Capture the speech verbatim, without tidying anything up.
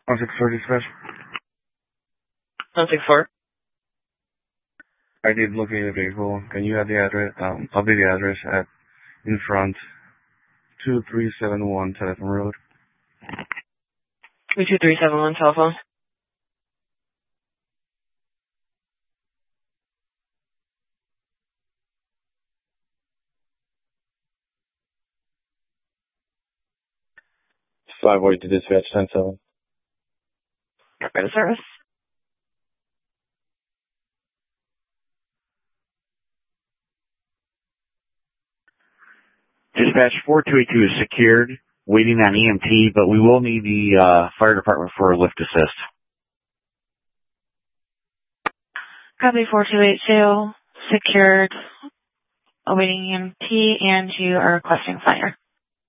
one six four dispatch. one six four. I did locate a vehicle. Can you have the address, um, update the address at in front, two three seven one Telephone Road? two two three seven one telephone. five oh eight to dispatch, ten seven. Better service. Dispatch four two eight two is secured, waiting on E M T, but we will need the uh, fire department for a lift assist. Copy four two eight two, secured, awaiting E M T, and you are requesting fire.